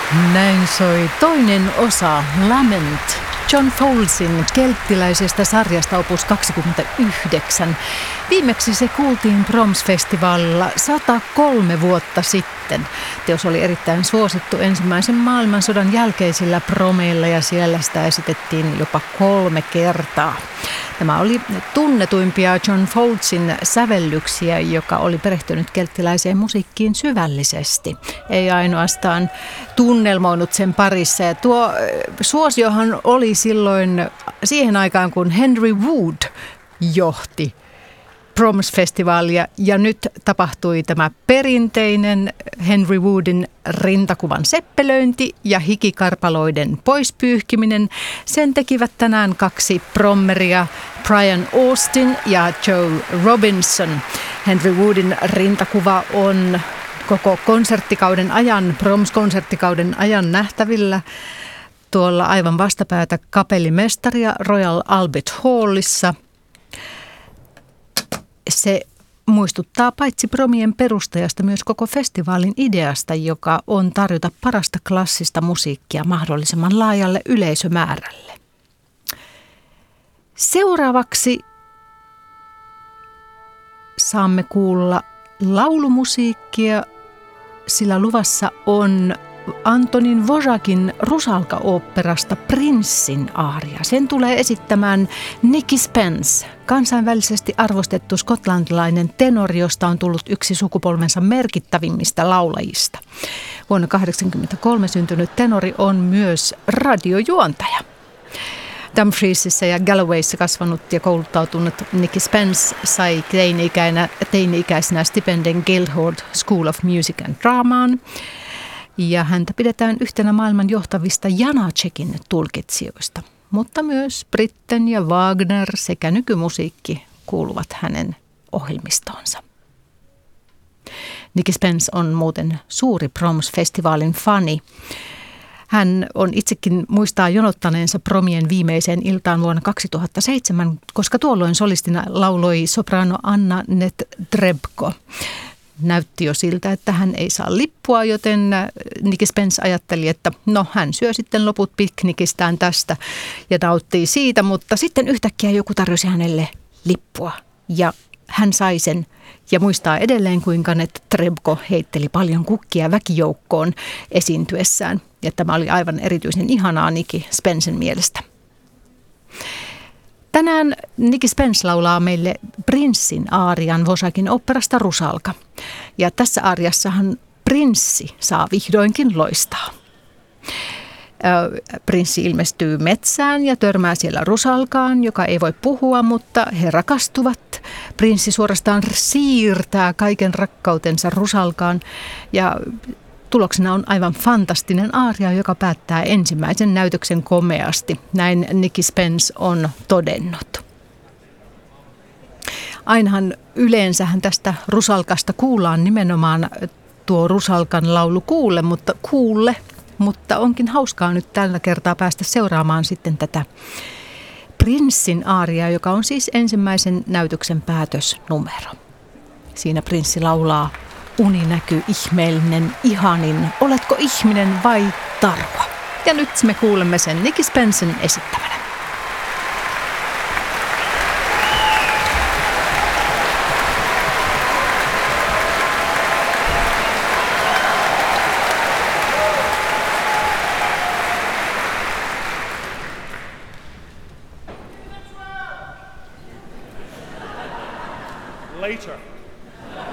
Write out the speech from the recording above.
Näin soi toinen osa Lament John Fowlesin kelttiläisestä sarjasta opus 29. Viimeksi se kuultiin Proms-festivaalilla 103 vuotta sitten. Teos oli erittäin suosittu ensimmäisen maailmansodan jälkeisillä promeilla ja siellä sitä esitettiin jopa 3 kertaa. Tämä oli tunnetuimpia John Fowlesin sävellyksiä, joka oli perehtynyt kelttiläiseen musiikkiin syvällisesti. Ei ainoastaan tunnelmoinut sen parissa. Ja tuo suosiohan oli silloin siihen aikaan, kun Henry Wood johti Proms-festivaalia ja nyt tapahtui tämä perinteinen Henry Woodin rintakuvan seppelöinti ja hikikarpaloiden poispyyhkiminen. Sen tekivät tänään 2 prommeria, Brian Austin ja Joe Robinson. Henry Woodin rintakuva on koko konserttikauden ajan, Proms-konserttikauden ajan nähtävillä tuolla aivan vastapäätä kapellimestaria Royal Albert Hallissa. Se muistuttaa paitsi promien perustajasta myös koko festivaalin ideasta, joka on tarjota parasta klassista musiikkia mahdollisimman laajalle yleisömäärälle. Seuraavaksi saamme kuulla laulumusiikkia, sillä luvassa on Antonin Dvořákin Rusalka-oopperasta Prinssin aaria. Sen tulee esittämään Nicky Spence, kansainvälisesti arvostettu skotlantilainen tenori, josta on tullut yksi sukupolvensa merkittävimmistä laulajista. Vuonna 1983 syntynyt tenori on myös radiojuontaja. Dumfriesissa ja Gallowayssa kasvanut ja kouluttautunut Nicky Spence sai teini-ikäisenä stipendin Guildhall School of Music and Dramaan. Ja häntä pidetään yhtenä maailman johtavista Janáčekin tulkitsijoista. Mutta myös Britten ja Wagner sekä nykymusiikki kuuluvat hänen ohjelmistoonsa. Nicky Spence on muuten suuri Proms-festivaalin fani. Hän on itsekin muistaa jonottaneensa promien viimeiseen iltaan vuonna 2007, koska tuolloin solistina lauloi soprano Anna Netrebko. Näytti jo siltä, että hän ei saa lippua, joten Nicky Spence ajatteli, että hän syö sitten loput piknikistään tästä ja nauttii siitä, mutta sitten yhtäkkiä joku tarjosi hänelle lippua ja hän sai sen ja muistaa edelleen, kuinka Netrebko heitteli paljon kukkia väkijoukkoon esiintyessään ja tämä oli aivan erityisen ihanaa Nicky Spencen mielestä. Tänään Nicky Spence laulaa meille Prinssin aarian Dvořákin oopperasta Rusalka. Ja tässä aariassahan prinssi saa vihdoinkin loistaa. Prinssi ilmestyy metsään ja törmää siellä Rusalkaan, joka ei voi puhua, mutta he rakastuvat. Prinssi suorastaan siirtää kaiken rakkautensa Rusalkaan ja tuloksena on aivan fantastinen aaria, joka päättää ensimmäisen näytöksen komeasti. Näin Nicky Spence on todennut. Ainahan yleensähän tästä Rusalkasta kuullaan nimenomaan tuo Rusalkan laulu kuulle, mutta onkin hauskaa nyt tällä kertaa päästä seuraamaan sitten tätä Prinssin aaria, joka on siis ensimmäisen näytöksen päätösnumero. Siinä prinssi laulaa: uni näkyy ihmeellinen, ihanin, oletko ihminen vai tarua? Ja nyt me kuulemme sen Nicky Spencen esittämänä. Later.